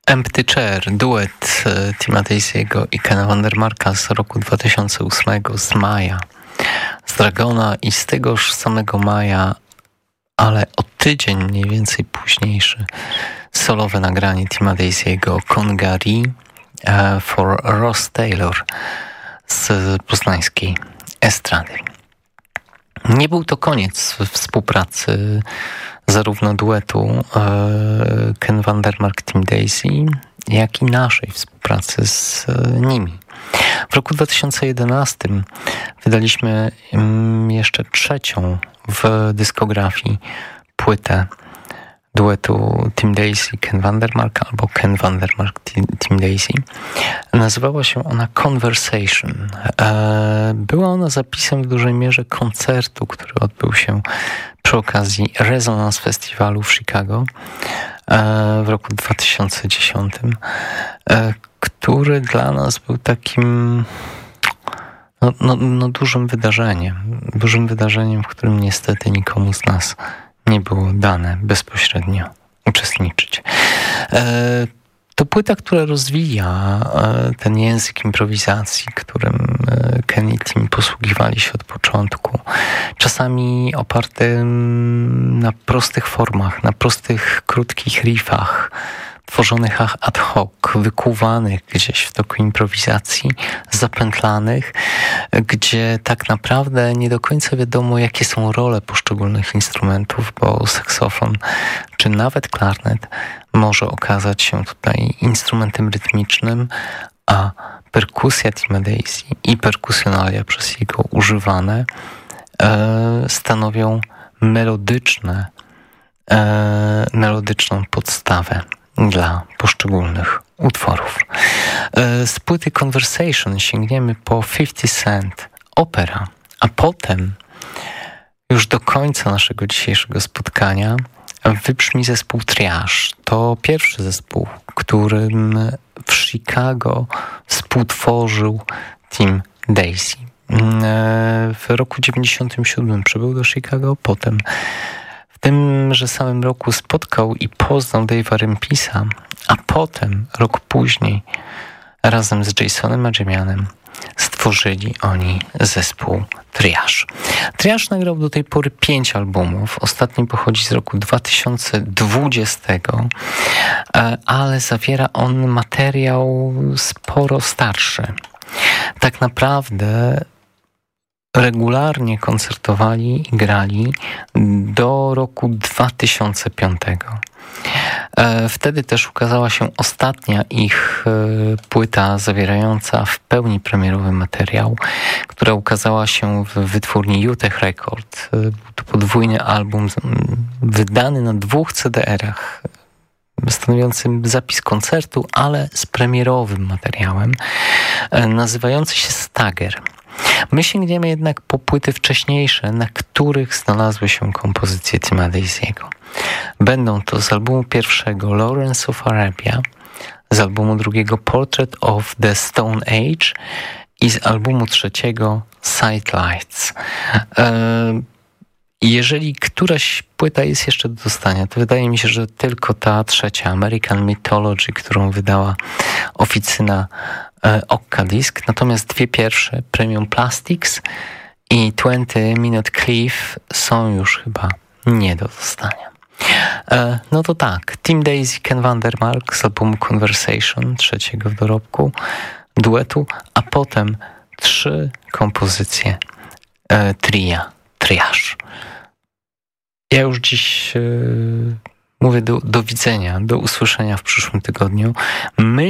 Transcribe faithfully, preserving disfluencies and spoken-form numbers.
Empty Chair, duet Tima Daisey'ego i Kena Vandermarka z roku dwa tysiące ósmego, z maja, z Dragona, i z tegoż samego maja, ale o tydzień mniej więcej późniejszy, solowe nagranie Tima Daisey'ego Congaree uh, for Ross Taylor z poznańskiej estrady. Nie był to koniec współpracy zarówno duetu e, Ken Vandermark, Tim Daisey, jak i naszej współpracy z e, nimi. W roku dwa tysiące jedenastym wydaliśmy mm, jeszcze trzecią w dyskografii płytę duetu Tim Daisey, Ken Vandermark, albo Ken Vandermark, Tim Daisey. Nazywała się ona Conversation. Była ona zapisem w dużej mierze koncertu, który odbył się przy okazji Resonance Festiwalu w Chicago w roku dwa tysiące dziesiątym, który dla nas był takim no, no, no dużym wydarzeniem. Dużym wydarzeniem, w którym niestety nikomu z nas nie było dane bezpośrednio uczestniczyć. To płyta, która rozwija ten język improwizacji, którym Ken i Tim posługiwali się od początku. Czasami oparty na prostych formach, na prostych, krótkich riffach, tworzonych ad hoc, wykuwanych gdzieś w toku improwizacji, zapętlanych, gdzie tak naprawdę nie do końca wiadomo, jakie są role poszczególnych instrumentów, bo saksofon czy nawet klarnet może okazać się tutaj instrumentem rytmicznym, a perkusja Tima Daisey i perkusjonalia przez jego używane e, stanowią melodyczne, e, melodyczną podstawę dla poszczególnych utworów. Z płyty Conversation sięgniemy po fifty cent Opera, a potem już do końca naszego dzisiejszego spotkania wybrzmi zespół Triage. To pierwszy zespół, którym w Chicago współtworzył Tim Daisey. W roku dziewięćdziesiątym siódmym przybył do Chicago, potem w tymże samym roku spotkał i poznał Dave'a Rempisa, a potem, rok później, razem z Jasonem Adjemianem stworzyli oni zespół Triage. Triage nagrał do tej pory pięć albumów. Ostatni pochodzi z roku dwa tysiące dwudziestego, ale zawiera on materiał sporo starszy. Tak naprawdę regularnie koncertowali i grali do roku dwa tysiące piątego. Wtedy też ukazała się ostatnia ich płyta zawierająca w pełni premierowy materiał, która ukazała się w wytwórni Utah Record. Był to podwójny album wydany na dwóch C D R-ach, stanowiącym zapis koncertu, ale z premierowym materiałem, nazywający się Stagger. My sięgniemy jednak po płyty wcześniejsze, na których znalazły się kompozycje Tima Daisey'ego. Będą to z albumu pierwszego Lawrence of Arabia, z albumu drugiego Portrait of the Stone Age i z albumu trzeciego Sidelights. Jeżeli któraś płyta jest jeszcze do dostania, to wydaje mi się, że tylko ta trzecia, American Mythology, którą wydała oficyna Okka Disc, natomiast dwie pierwsze, Premium Plastics i dwudziestu Minute Cliff, są już chyba nie do dostania. No to tak, Tim Daisey, Ken Vandermark z albumu Conversation, trzeciego w dorobku, duetu, a potem trzy kompozycje e, tria, Triage. Ja już dziś e, mówię do, do widzenia, do usłyszenia w przyszłym tygodniu. My